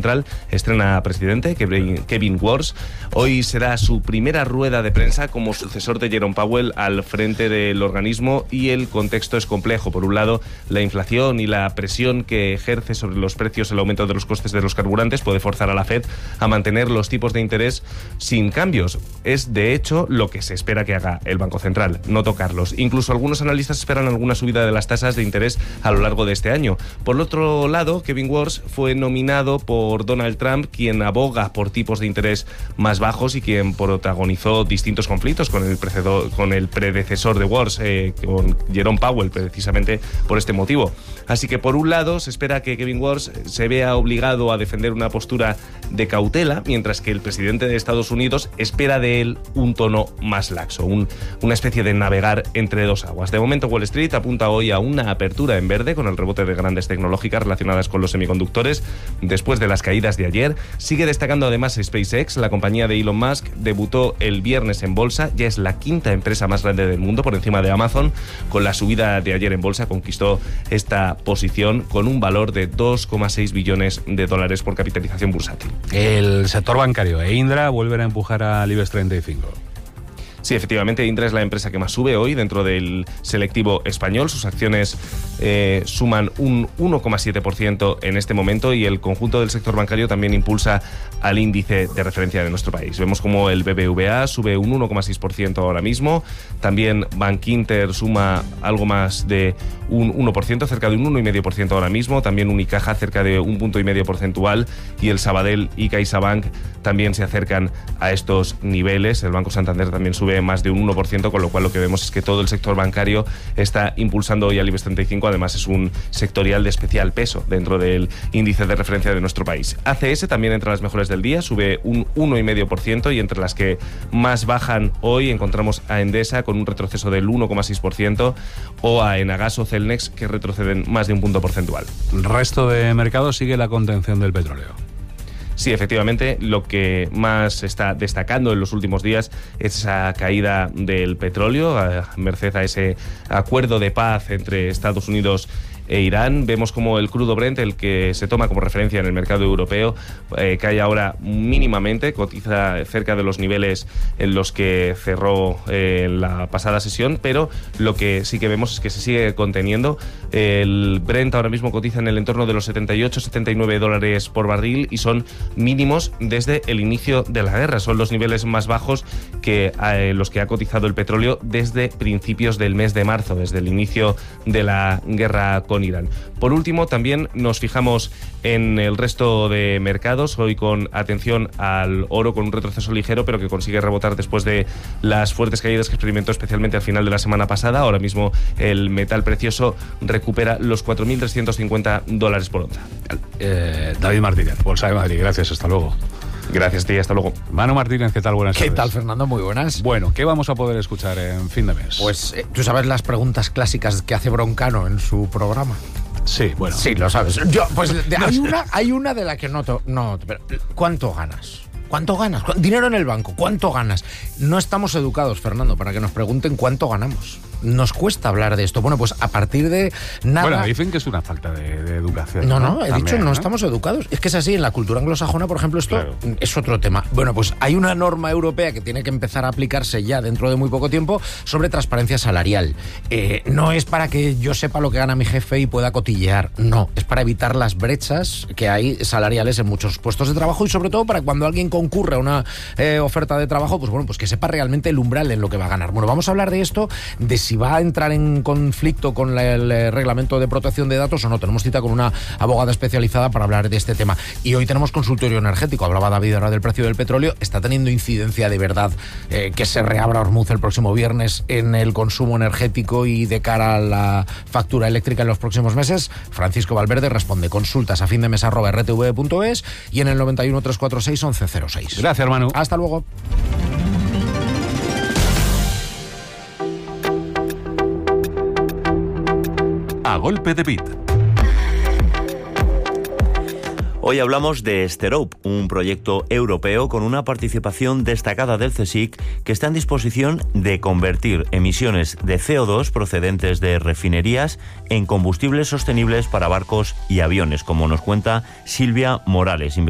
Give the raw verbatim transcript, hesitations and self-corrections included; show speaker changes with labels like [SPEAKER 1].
[SPEAKER 1] Central estrena presidente, Kevin Warsh. Hoy será su primera rueda de prensa como sucesor de Jerome Powell al frente del organismo, y el contexto es complejo. Por un lado, la inflación y la presión que ejerce sobre los precios el aumento de los costes de los carburantes puede forzar a la Fed a mantener los tipos de interés sin cambios. Es, de hecho, lo que se espera que haga el Banco Central, no tocarlos. Incluso algunos analistas esperan alguna subida de las tasas de interés a lo largo de este año. Por otro lado, Kevin Warsh fue nominado por Donald Trump, quien aboga por tipos de interés más bajos y quien protagonizó distintos conflictos con el, precedor, con el predecesor de Warsh, eh, con Jerome Powell, precisamente por este motivo. Así que, por un lado, se espera que Kevin Warsh se vea obligado a defender una postura de cautela, mientras que el presidente de Estados Unidos espera de él un tono más laxo, un, una especie de navegar entre dos aguas. De momento, Wall Street apunta hoy a una apertura en verde con el rebote de grandes tecnológicas relacionadas con los semiconductores después de las caídas de ayer. Sigue destacando además SpaceX, la compañía de Elon Musk, debutó el viernes en bolsa, ya es la quinta empresa más grande del mundo por encima de Amazon. Con la subida de ayer en bolsa conquistó esta posición con un valor de dos coma seis billones de dólares por capitalización bursátil.
[SPEAKER 2] El sector bancario e Indra vuelven a empujar al IBEX treinta y cinco.
[SPEAKER 1] Sí, efectivamente, Indra es la empresa que más sube hoy dentro del selectivo español. Sus acciones eh, suman un uno coma siete por ciento en este momento, y el conjunto del sector bancario también impulsa al índice de referencia de nuestro país. Vemos como el B B V A sube un uno coma seis por ciento ahora mismo. También Bankinter suma algo más de un uno por ciento, cerca de un uno coma cinco por ciento ahora mismo. También Unicaja cerca de un punto y medio porcentual, y el Sabadell y CaixaBank también se acercan a estos niveles. El Banco Santander también sube más de un uno por ciento, con lo cual lo que vemos es que todo el sector bancario está impulsando hoy al IBEX treinta y cinco. Además, es un sectorial de especial peso dentro del índice de referencia de nuestro país. A C S también entre las mejores del día, sube un uno coma cinco por ciento, y entre las que más bajan hoy encontramos a Endesa con un retroceso del uno coma seis por ciento, o a Enagas o Celnex, que retroceden más de un punto porcentual.
[SPEAKER 2] El resto de mercados sigue la contención del petróleo.
[SPEAKER 1] Sí, efectivamente, lo que más está destacando en los últimos días es esa caída del petróleo, a merced a ese acuerdo de paz entre Estados Unidos e Irán. Vemos como el crudo Brent, el que se toma como referencia en el mercado europeo, eh, cae ahora mínimamente, cotiza cerca de los niveles en los que cerró eh, la pasada sesión, pero lo que sí que vemos es que se sigue conteniendo. El Brent ahora mismo cotiza en el entorno de los setenta y ocho a setenta y nueve dólares por barril, y son mínimos desde el inicio de la guerra. Son los niveles más bajos que eh, los que ha cotizado el petróleo desde principios del mes de marzo, desde el inicio de la guerra con Irán. Por último, también nos fijamos en el resto de mercados, hoy con atención al oro, con un retroceso ligero, pero que consigue rebotar después de las fuertes caídas que experimentó especialmente al final de la semana pasada. Ahora mismo el metal precioso recupera los cuatro mil trescientos cincuenta dólares por onza.
[SPEAKER 2] Eh, David Martínez, Bolsa de Madrid, gracias, hasta luego.
[SPEAKER 1] Gracias a ti, hasta luego.
[SPEAKER 2] Manu Martínez, ¿qué tal? Buenas tardes.
[SPEAKER 3] ¿Qué tal, Fernando? Muy buenas.
[SPEAKER 2] Bueno, ¿qué vamos a poder escuchar en fin de mes?
[SPEAKER 3] Pues eh, tú sabes las preguntas clásicas que hace Broncano en su programa.
[SPEAKER 2] Sí, bueno.
[SPEAKER 3] Sí, lo sabes. Yo, pues de, hay, una, hay una de la que no... To, no pero, ¿cuánto ganas? ¿Cuánto ganas? Dinero en el banco, ¿cuánto ganas? No estamos educados, Fernando, para que nos pregunten cuánto ganamos. Nos cuesta hablar de esto. Bueno, pues a partir de nada...
[SPEAKER 2] Bueno, dicen que es una falta de, de educación.
[SPEAKER 3] No, no, he
[SPEAKER 2] También,
[SPEAKER 3] dicho no,
[SPEAKER 2] ¿no?
[SPEAKER 3] estamos educados. Es que es así, en la cultura anglosajona, por ejemplo, esto
[SPEAKER 2] Claro.
[SPEAKER 3] es otro tema. Bueno, pues hay una norma europea que tiene que empezar a aplicarse ya dentro de muy poco tiempo sobre transparencia salarial. Eh, no es para que yo sepa lo que gana mi jefe y pueda cotillear, no. Es para evitar las brechas que hay salariales en muchos puestos de trabajo, y sobre todo para cuando alguien concurre a una eh, oferta de trabajo, pues bueno, pues que sepa realmente el umbral en lo que va a ganar. Bueno, vamos a hablar de esto, de si va a entrar en conflicto con la, el reglamento de protección de datos o no. Tenemos cita con una abogada especializada para hablar de este tema. Y hoy tenemos consultorio energético. Hablaba David ahora del precio del petróleo. ¿Está teniendo incidencia de verdad eh, que se reabra Hormuz el próximo viernes en el consumo energético y de cara a la factura eléctrica en los próximos meses? Francisco Valverde responde. Consultas a fin de mes arroba r t v punto es y en el noventa y uno, trescientos cuarenta y seis, once cero seis.
[SPEAKER 2] Gracias, Manu.
[SPEAKER 3] Hasta luego.
[SPEAKER 4] A golpe de bit. Hoy hablamos de Sterope, un proyecto europeo con una participación destacada del CSIC que está en disposición de convertir emisiones de C O dos procedentes de refinerías en combustibles sostenibles para barcos y aviones, como nos cuenta Silvia Morales, investigadora